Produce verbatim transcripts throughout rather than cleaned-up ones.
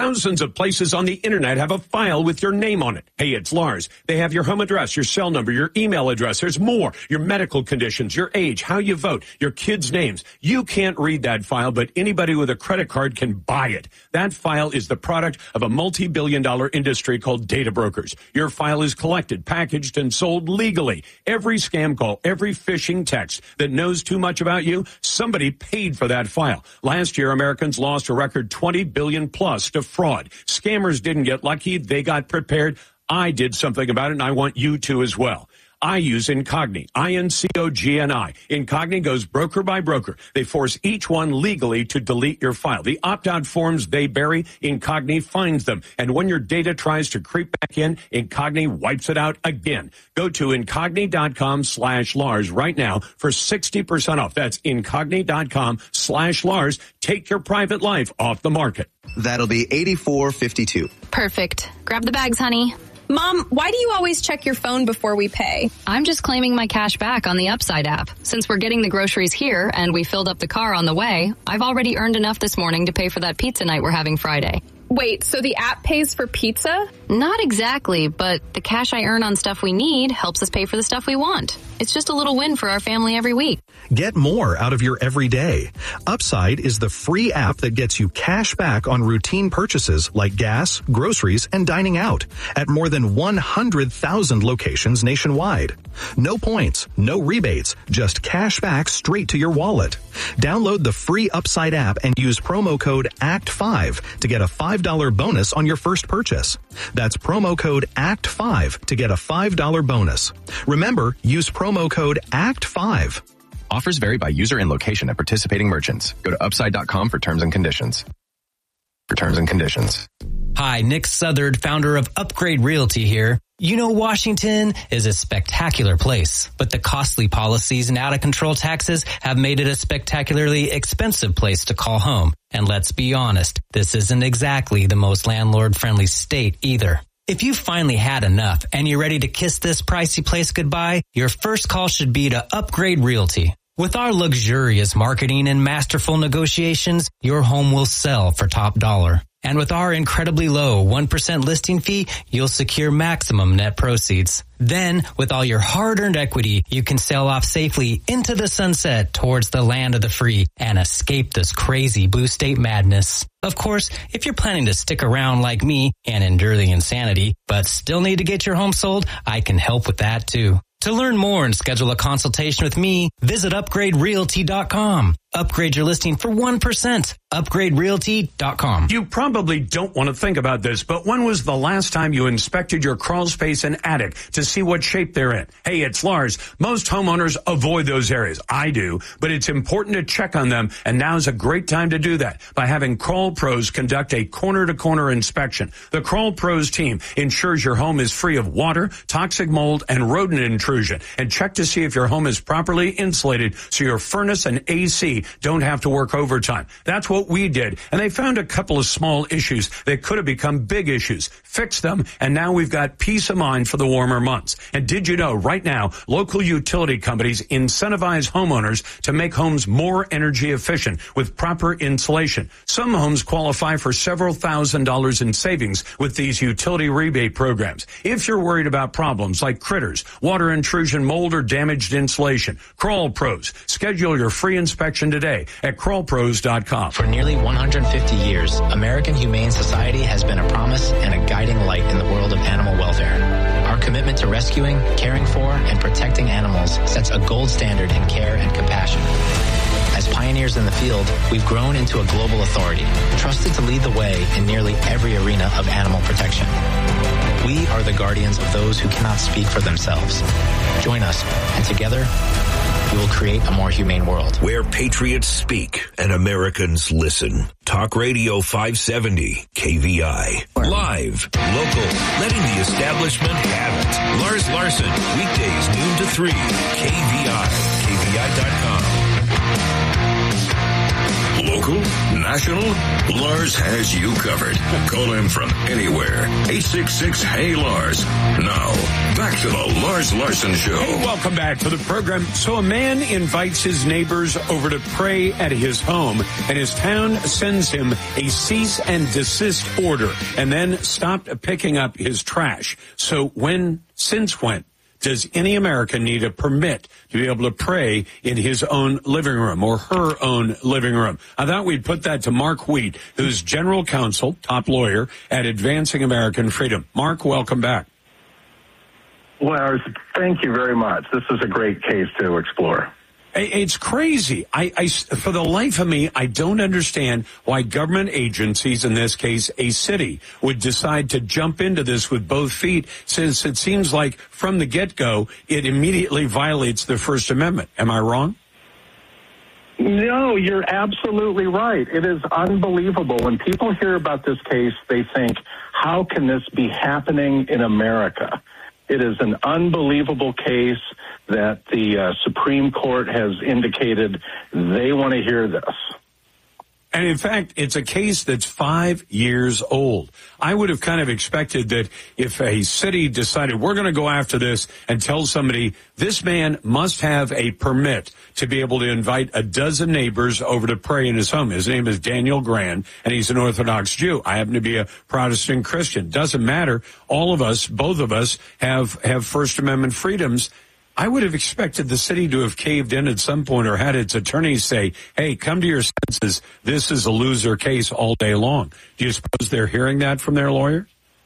Thousands of places on the internet have a file with your name on it. Hey, it's Lars. They have your home address, your cell number, your email address. There's more. Your medical conditions, your age, how you vote, your kids' names. You can't read that file, but anybody with a credit card can buy it. That file is the product of a multi-billion dollar industry called data brokers. Your file is collected, packaged, and sold legally. Every scam call, every phishing text that knows too much about you, somebody paid for that file. Last year, Americans lost a record twenty billion dollars plus to fraud. Scammers didn't get lucky. They got prepared. I did something about it, and I want you to as well. I use Incogni, I N C O G N I. Incogni goes broker by broker. They force each one legally to delete your file. The opt-out forms they bury, Incogni finds them. And when your data tries to creep back in, Incogni wipes it out again. Go to Incogni.com slash Lars right now for sixty percent off. That's Incogni.com slash Lars. Take your private life off the market. That'll be eighty-four fifty-two. Perfect. Grab the bags, honey. Mom, why do you always check your phone before we pay? I'm just claiming my cash back on the Upside app. Since we're getting the groceries here and we filled up the car on the way, I've already earned enough this morning to pay for that pizza night we're having Friday. Wait, so the app pays for pizza? Not exactly, but the cash I earn on stuff we need helps us pay for the stuff we want. It's just a little win for our family every week. Get more out of your everyday. Upside is the free app that gets you cash back on routine purchases like gas, groceries, and dining out at more than one hundred thousand locations nationwide. No points, no rebates, just cash back straight to your wallet. Download the free Upside app and use promo code A C T five to get a five dollars bonus on your first purchase. That's promo code A C T five to get a five dollars bonus. Remember, use promo code A C T five. Offers vary by user and location at participating merchants. Go to upside dot com for terms and conditions. For terms and conditions. Hi, Nick Southard, founder of Upgrade Realty here. You know, Washington is a spectacular place, but the costly policies and out-of-control taxes have made it a spectacularly expensive place to call home. And let's be honest, this isn't exactly the most landlord-friendly state either. If you finally had enough and you're ready to kiss this pricey place goodbye, your first call should be to Upgrade Realty. With our luxurious marketing and masterful negotiations, your home will sell for top dollar. And with our incredibly low one percent listing fee, you'll secure maximum net proceeds. Then, with all your hard-earned equity, you can sail off safely into the sunset towards the land of the free and escape this crazy blue state madness. Of course, if you're planning to stick around like me and endure the insanity, but still need to get your home sold, I can help with that too. To learn more and schedule a consultation with me, visit upgrade realty dot com. Upgrade your listing for one percent. upgrade realty dot com. You probably don't want to think about this, but when was the last time you inspected your crawl space and attic to see what shape they're in? Hey, it's Lars. Most homeowners avoid those areas. I do, but it's important to check on them, and now's a great time to do that by having Crawl Pros conduct a corner-to-corner inspection. The Crawl Pros team ensures your home is free of water, toxic mold, and rodent intrusion, and check to see if your home is properly insulated so your furnace and A C don't have to work overtime. That's what we did, and they found a couple of small issues that could have become big issues. Fixed them, and now we've got peace of mind for the warmer months. And did you know right now, local utility companies incentivize homeowners to make homes more energy efficient with proper insulation. Some homes qualify for several thousand dollars in savings with these utility rebate programs. If you're worried about problems like critters, water intrusion, mold, or damaged insulation, Crawl Pros. Schedule your free inspection today at crawl pros dot com. For nearly one hundred fifty years, American Humane Society has been a promise and a guiding light in the world of animal welfare. Our commitment to rescuing, caring for, and protecting animals sets a gold standard in care and compassion. As pioneers in the field, we've grown into a global authority, trusted to lead the way in nearly every arena of animal protection. We are the guardians of those who cannot speak for themselves. Join us, and together, we will create a more humane world. Where patriots speak and Americans listen. Talk Radio five seventy, K V I. Live, local, letting the establishment have it. Lars Larson, weekdays noon to three, K V I, K V I dot com. Local, national, Lars has you covered. Call him from anywhere. eight six six, hey Lars. Now, back to the Lars Larson Show. Hey, welcome back to the program. So a man invites his neighbors over to pray at his home, and his town sends him a cease and desist order, and then stopped picking up his trash. So when, since when, does any American need a permit to be able to pray in his own living room or her own living room? I thought we'd put that to Mark Wheat, who's general counsel, top lawyer at Advancing American Freedom. Mark, welcome back. Lars, thank you very much. This is a great case to explore. It's crazy. I, I, for the life of me, I don't understand why government agencies, in this case a city, would decide to jump into this with both feet, since it seems like from the get-go it immediately violates the First Amendment. Am I wrong? No, you're absolutely right. It is unbelievable. When people hear about this case, they think, how can this be happening in America? It is an unbelievable case that the uh, Supreme Court has indicated they want to hear this. And in fact, it's a case that's five years old. I would have kind of expected that if a city decided we're going to go after this and tell somebody this man must have a permit to be able to invite a dozen neighbors over to pray in his home. His name is Daniel Grand, and he's an Orthodox Jew. I happen to be a Protestant Christian. Doesn't matter. All of us, both of us, have, have First Amendment freedoms. I would have expected the city to have caved in at some point or had its attorneys say, hey, come to your senses. This is a loser case all day long. Do you suppose they're hearing that from their lawyer?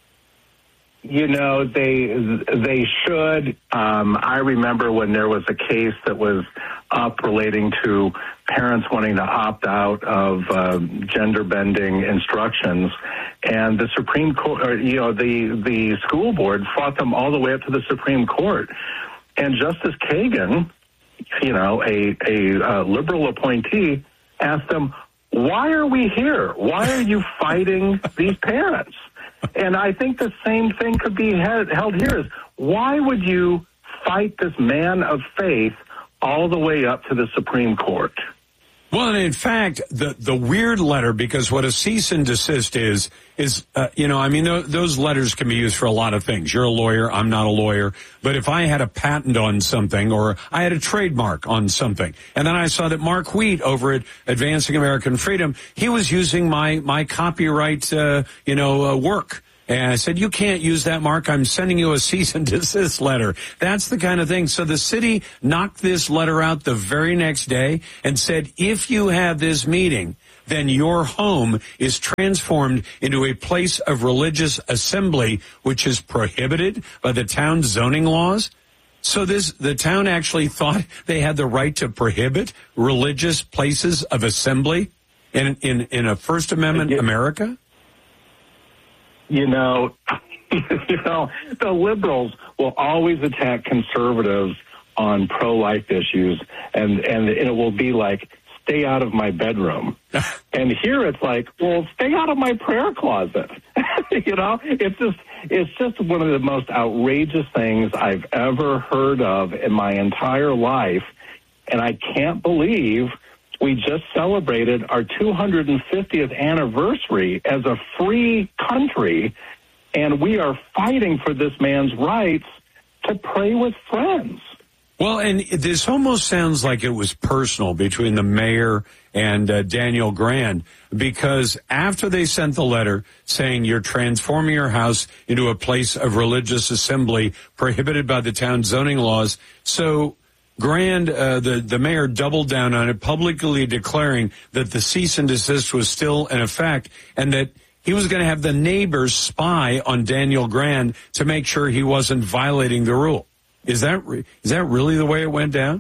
You know, they they should. Um, I remember when there was a case that was up relating to parents wanting to opt out of uh, gender-bending instructions, and the Supreme Court, or, you know, the, the school board fought them all the way up to the Supreme Court. And Justice Kagan, you know, a, a uh, liberal appointee, asked them, why are we here? Why are you fighting these parents? And I think the same thing could be held, held here is, why would you fight this man of faith all the way up to the Supreme Court? Well, and in fact, the, the weird letter, because what a cease and desist is, is, uh, you know, I mean, th- those letters can be used for a lot of things. You're a lawyer. I'm not a lawyer. But if I had a patent on something or I had a trademark on something, and then I saw that Mark Wheat over at Advancing American Freedom, he was using my, my copyright, uh, you know, uh, work. And I said, you can't use that, Mark. I'm sending you a cease and desist letter. That's the kind of thing. So the city knocked this letter out the very next day and said, if you have this meeting, then your home is transformed into a place of religious assembly, which is prohibited by the town's zoning laws. So this, the town actually thought they had the right to prohibit religious places of assembly in, in, in a First Amendment America? You know, you know, the liberals will always attack conservatives on pro-life issues, and, and it will be like, stay out of my bedroom. And here it's like, well, stay out of my prayer closet. You know, it's just, it's just one of the most outrageous things I've ever heard of in my entire life. And I can't believe we just celebrated our two hundred fiftieth anniversary as a free country, and we are fighting for this man's rights to pray with friends. Well, and this almost sounds like it was personal between the mayor and uh, Daniel Grand, because after they sent the letter saying you're transforming your house into a place of religious assembly prohibited by the town's zoning laws, so Grand, uh, the, the mayor doubled down on it, publicly declaring that the cease and desist was still in effect and that he was going to have the neighbors spy on Daniel Grand to make sure he wasn't violating the rule. Is that re- is that really the way it went down?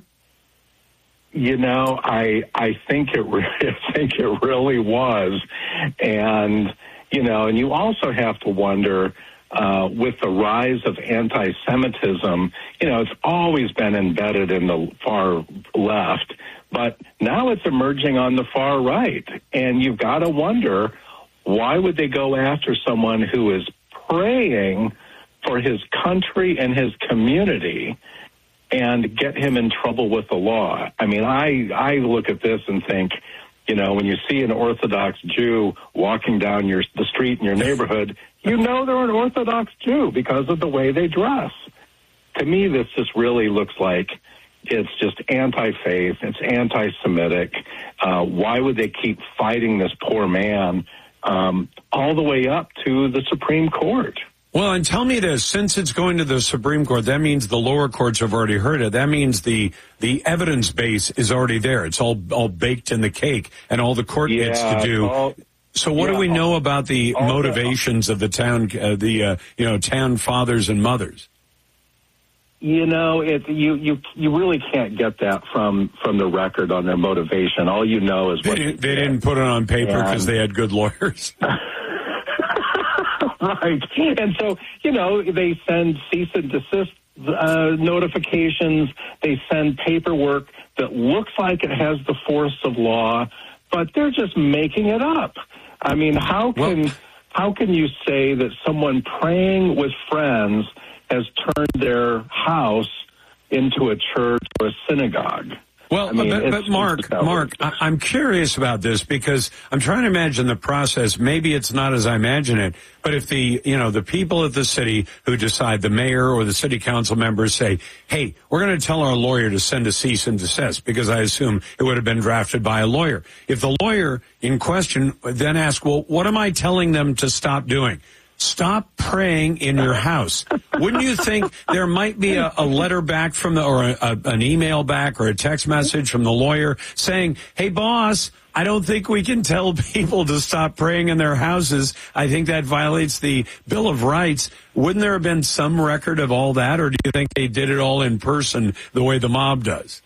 You know, I I think it re- I think it really was, and you know, and you also have to wonder. Uh, with the rise of anti-Semitism, you know, it's always been embedded in the far left, but now it's emerging on the far right. And you've got to wonder, why would they go after someone who is praying for his country and his community and get him in trouble with the law? I mean, I, I look at this and think, You know, when you see an Orthodox Jew walking down your the street in your neighborhood, you know they're an Orthodox Jew because of the way they dress. To me, this just really looks like it's just anti-faith. It's anti-Semitic. Uh, why would they keep fighting this poor man um, all the way up to the Supreme Court? Well, and tell me this, since it's going to the Supreme Court, that means the lower courts have already heard it. That means the the evidence base is already there. It's all all baked in the cake, and all the court yeah, gets to do. All, so what yeah, do we know all, about the motivations the, of the town, uh, the uh, you know, town fathers and mothers? You know, it you you you really can't get that from from the record on their motivation. All you know is they what didn't, they didn't put it on paper because they had good lawyers. Right. And so, you know, they send cease and desist uh, notifications. They send paperwork that looks like it has the force of law, but they're just making it up. I mean, how can well, how can you say that someone praying with friends has turned their house into a church or a synagogue? Well, I mean, but, but Mark, Mark, I'm curious about this because I'm trying to imagine the process. Maybe it's not as I imagine it, but if the, you know, the people of the city who decide, the mayor or the city council members say, hey, we're going to tell our lawyer to send a cease and desist, because I assume it would have been drafted by a lawyer. If the lawyer in question then asks, well, what am I telling them to stop doing? Stop praying in your house. Wouldn't you think there might be a, a letter back from the, or a, a, an email back or a text message from the lawyer saying, hey, boss, I don't think we can tell people to stop praying in their houses. I think that violates the Bill of Rights. Wouldn't there have been some record of all that, or do you think they did it all in person the way the mob does?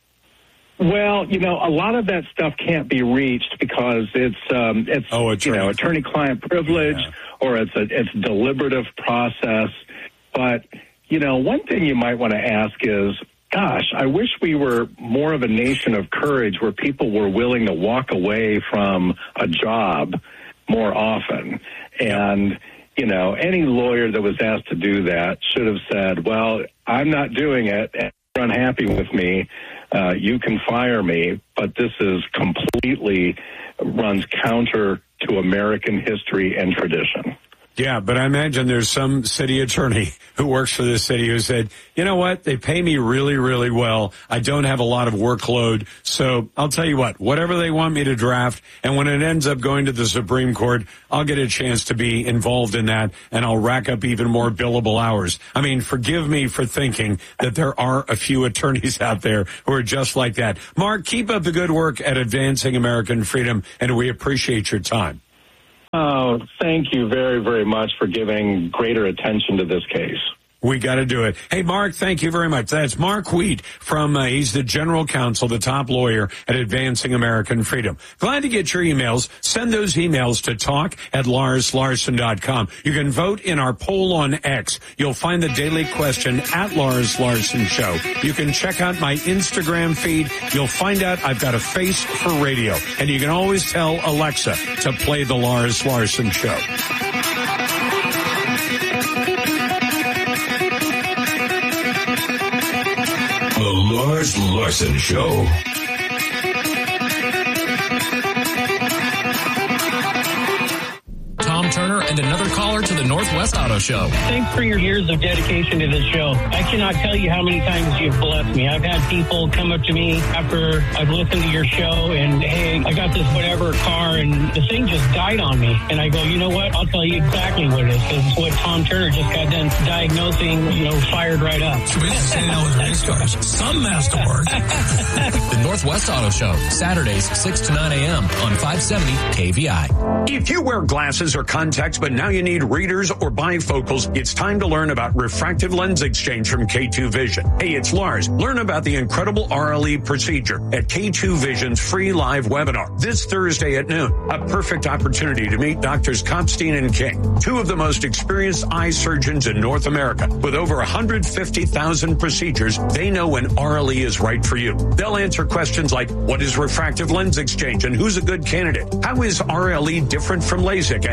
Well, you know, a lot of that stuff can't be reached because it's, um, it's oh, you know, attorney-client privilege, yeah. or it's a it's deliberative process. But, you know, one thing you might want to ask is, gosh, I wish we were more of a nation of courage where people were willing to walk away from a job more often. And, you know, any lawyer that was asked to do that should have said, well, I'm not doing it, and you're unhappy with me. Uh, you can fire me, but this is completely runs counter to American history and tradition. Yeah, but I imagine there's some city attorney who works for this city who said, you know what, they pay me really, really well. I don't have a lot of workload. So I'll tell you what, whatever they want me to draft, and when it ends up going to the Supreme Court, I'll get a chance to be involved in that, and I'll rack up even more billable hours. I mean, forgive me for thinking that there are a few attorneys out there who are just like that. Mark, keep up the good work at Advancing American Freedom, and we appreciate your time. Oh, thank you very, very much for giving greater attention to this case. We got to do it. Hey, Mark, thank you very much. That's Mark Wheat from, uh, he's the general counsel, the top lawyer at Advancing American Freedom. Glad to get your emails. Send those emails to talk at lars larson dot com. You can vote in our poll on X. You'll find the daily question at Lars Larson Show. You can check out my Instagram feed. You'll find out I've got a face for radio. And you can always tell Alexa to play the Lars Larson Show. The Lars Larson Show. Tom Turner and another caller to the Northwest Auto Show. Thanks for your years of dedication to this show. I cannot tell you how many times you've blessed me. I've had people come up to me after I've listened to your show and, hey, I got this whatever car and the thing just died on me. And I go, you know what? I'll tell you exactly what it is, because it's what Tom Turner just got done diagnosing, you know, fired right up. So we just saying out with race cars. Some masterwork. The Northwest Auto Show, Saturdays, six to nine a.m. on five seventy K V I. If you wear glasses or contacts, but now you need readers or bifocals, it's time to learn about refractive lens exchange from K two Vision. Hey, it's Lars. Learn about the incredible R L E procedure at K two Vision's free live webinar this Thursday at noon. A perfect opportunity to meet Doctors Kopstein and King, two of the most experienced eye surgeons in North America. With over one hundred fifty thousand procedures, they know when R L E is right for you. They'll answer questions like, what is refractive lens exchange and who's a good candidate? How is R L E different from LASIK and EVO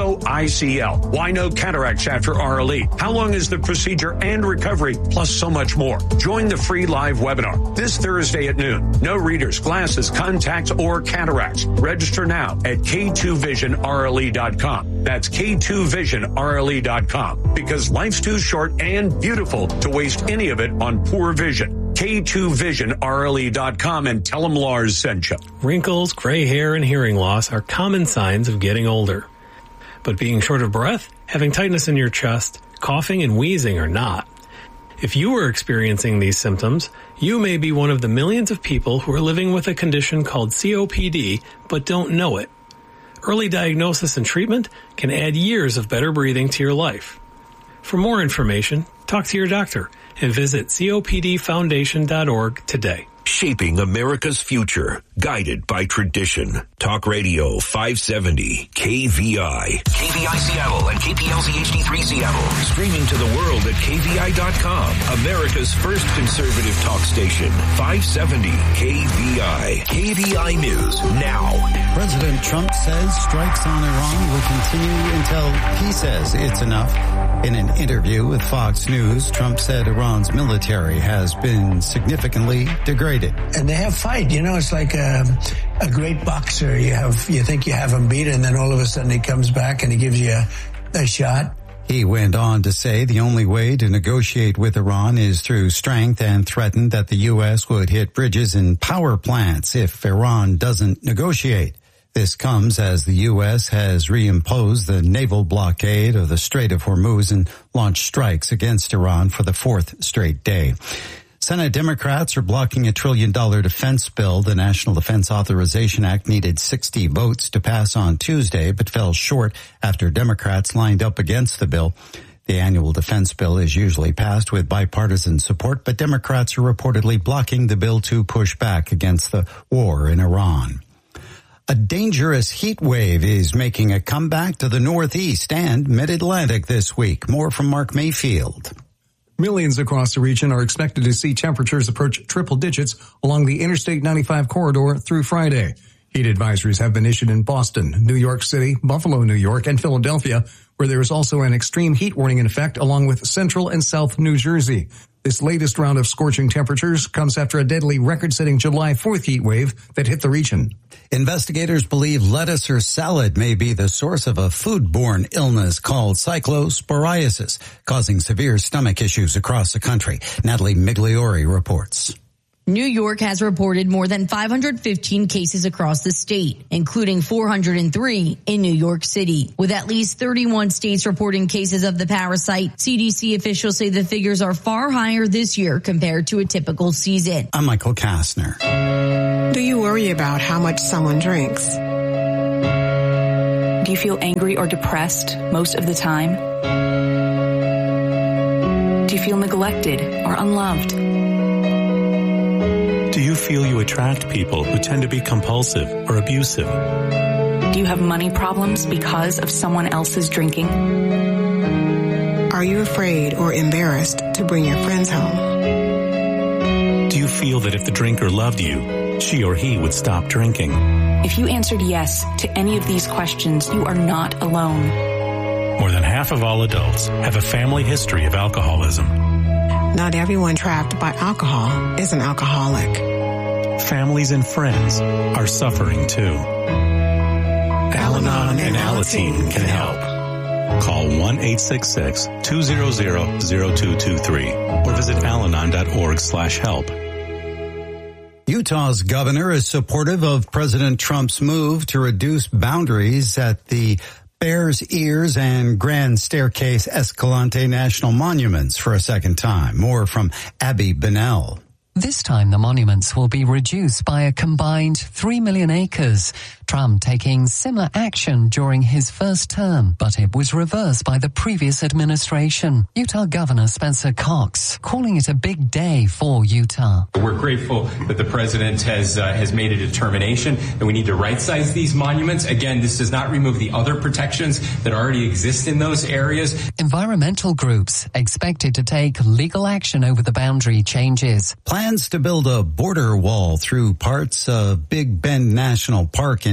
no I C L? Why no cataracts after R L E? How long is the procedure and recovery? Plus so much more. Join the free live webinar this Thursday at noon. No readers, glasses, contacts, or cataracts. Register now at K two vision R L E dot com. That's K two vision R L E dot com. Because life's too short and beautiful to waste any of it on poor vision. K two vision R L E dot com and tell them Lars sent you. Wrinkles, gray hair, and hearing loss are common signs of getting older. But being short of breath, having tightness in your chest, coughing, and wheezing are not. If you are experiencing these symptoms, you may be one of the millions of people who are living with a condition called C O P D but don't know it. Early diagnosis and treatment can add years of better breathing to your life. For more information, talk to your doctor and visit C O P D foundation dot org today. Shaping America's future, guided by tradition. Talk Radio five seventy K V I. K V I Seattle and K P L Z H D three Seattle. Streaming to the world at K V I dot com. America's first conservative talk station. five seventy K V I. K V I News now. President Trump says strikes on Iran will continue until he says it's enough. In an interview with Fox News, Trump said Iran's military has been significantly degraded. And they have fight. You know, it's like a, a great boxer. You have, you think you have him beat, and then all of a sudden he comes back and he gives you a, a shot. He went on to say the only way to negotiate with Iran is through strength and threatened that the U S would hit bridges and power plants if Iran doesn't negotiate. This comes as the U S has reimposed the naval blockade of the Strait of Hormuz and launched strikes against Iran for the fourth straight day. Senate Democrats are blocking a trillion dollar defense bill. The National Defense Authorization Act needed sixty votes to pass on Tuesday, but fell short after Democrats lined up against the bill. The annual defense bill is usually passed with bipartisan support, but Democrats are reportedly blocking the bill to push back against the war in Iran. A dangerous heat wave is making a comeback to the Northeast and Mid-Atlantic this week. More from Mark Mayfield. Millions across the region are expected to see temperatures approach triple digits along the Interstate ninety-five corridor through Friday. Heat advisories have been issued in Boston, New York City, Buffalo, New York, and Philadelphia, where there is also an extreme heat warning in effect along with central and south New Jersey. This latest round of scorching temperatures comes after a deadly record-setting July fourth heat wave that hit the region. Investigators believe lettuce or salad may be the source of a foodborne illness called cyclosporiasis, causing severe stomach issues across the country. Natalie Migliori reports. New York has reported more than five hundred fifteen cases across the state, including four hundred three in New York City. With at least thirty-one states reporting cases of the parasite, C D C officials say the figures are far higher this year compared to a typical season. I'm Michael Kastner. Do you worry about how much someone drinks? Do you feel angry or depressed most of the time? Do you feel neglected or unloved? Do you feel you attract people who tend to be compulsive or abusive? Do you have money problems because of someone else's drinking? Are you afraid or embarrassed to bring your friends home? Do you feel that if the drinker loved you, she or he would stop drinking? If you answered yes to any of these questions, you are not alone. More than half of all adults have a family history of alcoholism. Not everyone trapped by alcohol is an alcoholic. Families and friends are suffering too. Al-Anon and Alateen can help. Call one eight six six, two zero zero, zero two two three or visit alanon dot org slash help. Utah's governor is supportive of President Trump's move to reduce boundaries at the Bears Ears and Grand Staircase Escalante National Monuments for a second time. More from Abby Bennell. This time the monuments will be reduced by a combined three million acres. Trump taking similar action during his first term, but it was reversed by the previous administration. Utah Governor Spencer Cox calling it a big day for Utah. We're grateful that the president has uh, has made a determination that we need to right-size these monuments. Again, this does not remove the other protections that already exist in those areas. Environmental groups expected to take legal action over the boundary changes. Plans to build a border wall through parts of Big Bend National Park in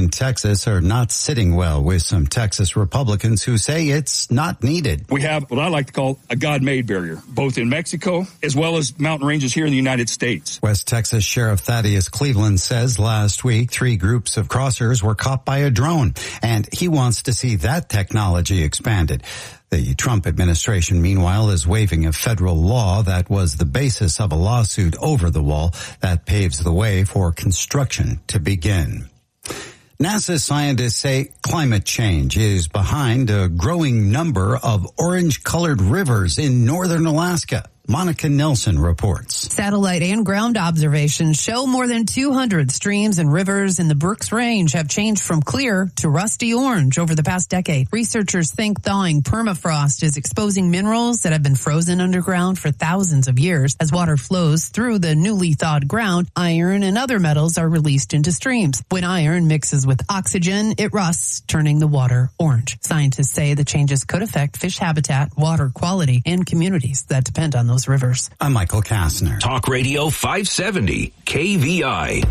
in Texas are not sitting well with some Texas Republicans who say it's not needed. We have what I like to call a God-made barrier, both in Mexico as well as mountain ranges here in the United States. West Texas Sheriff Thaddeus Cleveland says last week three groups of crossers were caught by a drone, and he wants to see that technology expanded. The Trump administration, meanwhile, is waiving a federal law that was the basis of a lawsuit over the wall that paves the way for construction to begin. NASA scientists say climate change is behind a growing number of orange-colored rivers in northern Alaska. Monica Nelson reports. Satellite and ground observations show more than two hundred streams and rivers in the Brooks Range have changed from clear to rusty orange over the past decade. Researchers think thawing permafrost is exposing minerals that have been frozen underground for thousands of years. As water flows through the newly thawed ground, iron and other metals are released into streams. When iron mixes with oxygen, it rusts, turning the water orange. Scientists say the changes could affect fish habitat, water quality, and communities that depend on those rivers. I'm Michael Kastner. Talk Radio five seventy K V I.